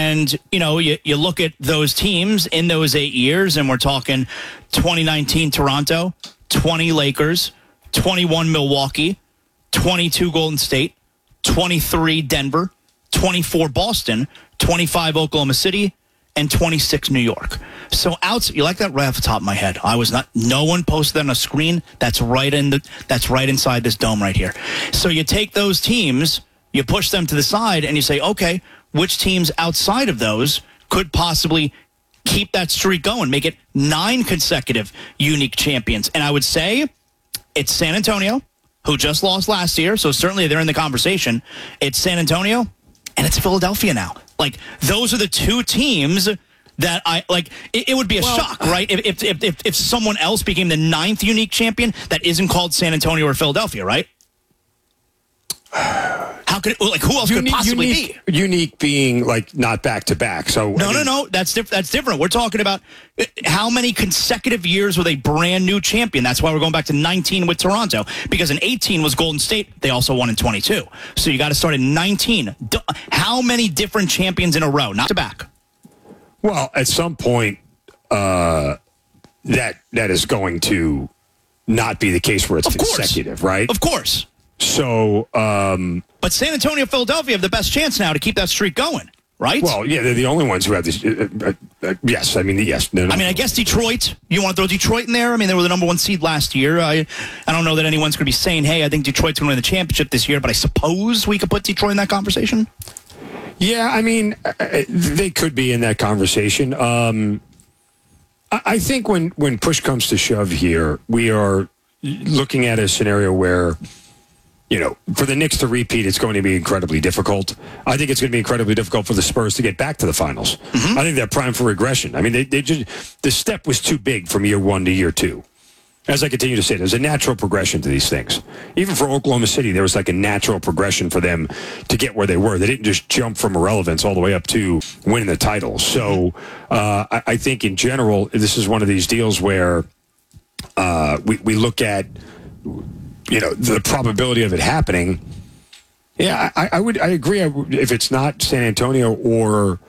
And, you look at those teams in those 8 years, and we're talking 2019 Toronto, 20 Lakers, 21 Milwaukee, 22 Golden State, 23 Denver, 24 Boston, 25 Oklahoma City, and 26 New York. So you like that right off the top of my head. No one posted that on a screen. That's right inside this dome right here. So you take those teams, you push them to the side, and you say, okay, which teams outside of those could possibly keep that streak going, make it 9 consecutive unique champions? And I would say it's San Antonio, who just lost last year, so certainly they're in the conversation. It's San Antonio, and it's Philadelphia now. Those are the two teams that it would be a shock, right? If someone else became the 9th unique champion that isn't called San Antonio or Philadelphia, right? How could who else could it possibly be? Unique being not back to back. So no, that's different. We're talking about how many consecutive years with a brand new champion. That's why we're going back to 19 with Toronto, because in 18 was Golden State. They also won in 22. So you got to start in 19. How many different champions in a row, not to back? Well, at some point, that is going to not be the case where it's consecutive, right? Of course. So, but San Antonio, Philadelphia have the best chance now to keep that streak going, right? Well, yeah, they're the only ones who have this. Yes, yes. No. I guess Detroit. You want to throw Detroit in there? They were the number 1 seed last year. I don't know that anyone's going to be saying, hey, I think Detroit's going to win the championship this year, but I suppose we could put Detroit in that conversation. Yeah, they could be in that conversation. I think when push comes to shove here, we are looking at a scenario where, for the Knicks to repeat, it's going to be incredibly difficult. I think it's going to be incredibly difficult for the Spurs to get back to the finals. Mm-hmm. I think they're primed for regression. The step was too big from year 1 to year 2. As I continue to say, there's a natural progression to these things. Even for Oklahoma City, there was a natural progression for them to get where they were. They didn't just jump from irrelevance all the way up to winning the title. So I think in general, this is one of these deals where we look at the probability of it happening. Yeah, I agree. If it's not San Antonio or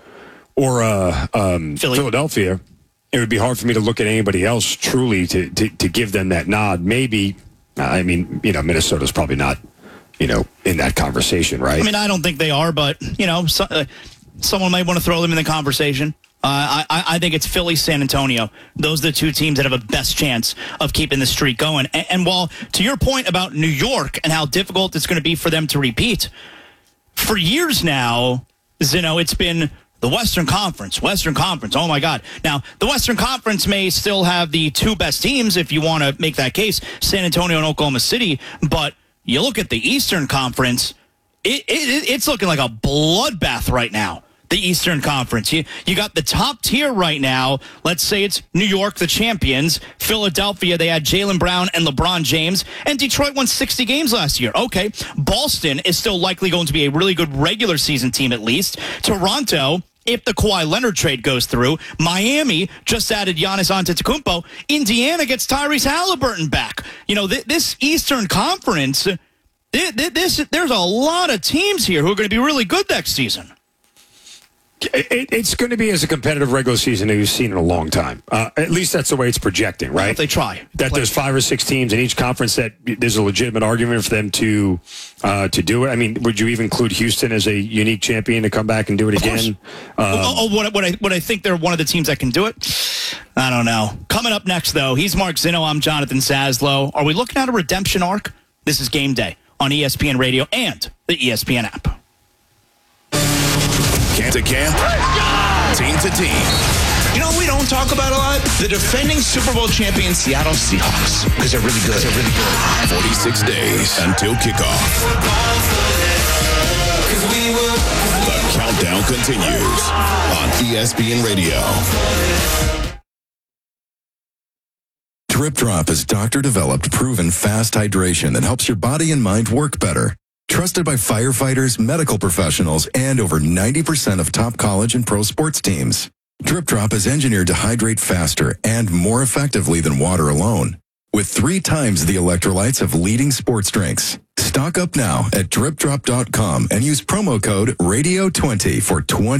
Philadelphia, it would be hard for me to look at anybody else truly to give them that nod. Maybe, Minnesota's probably not, in that conversation, right? I don't think they are, but, someone might want to throw them in the conversation. I think it's Philly, San Antonio. Those are the two teams that have the best chance of keeping the streak going. And while, to your point about New York and how difficult it's going to be for them to repeat, for years now, Zino, it's been the Western Conference, oh my God. Now, the Western Conference may still have the 2 best teams, if you want to make that case, San Antonio and Oklahoma City, but you look at the Eastern Conference, it's looking like a bloodbath right now. The Eastern Conference. You got the top tier right now. Let's say it's New York, the champions. Philadelphia, they had Jaylen Brown and LeBron James. And Detroit won 60 games last year. Okay. Boston is still likely going to be a really good regular season team at least. Toronto, if the Kawhi Leonard trade goes through. Miami just added Giannis Antetokounmpo. Indiana gets Tyrese Halliburton back. This Eastern Conference, there's a lot of teams here who are going to be really good next season. It's going to be as a competitive regular season as you've seen in a long time. At least that's the way it's projecting, right? If they try. There's 5 or 6 teams in each conference that there's a legitimate argument for them to do it. Would you even include Houston as a unique champion to come back and do it again? What I think they're one of the teams that can do it? I don't know. Coming up next, though, he's Mark Zino. I'm Jonathan Saslow. Are we looking at a redemption arc? This is Game Day on ESPN Radio and the ESPN app. Camp to camp, team to team. We don't talk about a lot? The defending Super Bowl champion Seattle Seahawks. Because they're really good. 46 days until kickoff. The countdown continues on ESPN Radio. Drip Drop is doctor-developed, proven fast hydration that helps your body and mind work better. Trusted by firefighters, medical professionals, and over 90% of top college and pro sports teams. Drip Drop is engineered to hydrate faster and more effectively than water alone, with 3 times the electrolytes of leading sports drinks. Stock up now at dripdrop.com and use promo code RADIO20 for 20